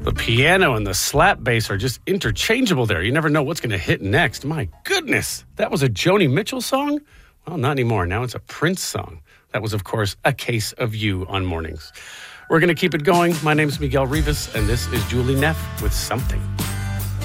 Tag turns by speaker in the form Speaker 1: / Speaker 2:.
Speaker 1: The piano and the slap bass are just interchangeable there. You never know what's going to hit next. My goodness, that was a Joni Mitchell song? Well, not anymore. Now it's a Prince song. That was, of course, A Case of You on Mornings. We're going to keep it going. My name is Miguel Rivas, and this is Julie Neff with Something.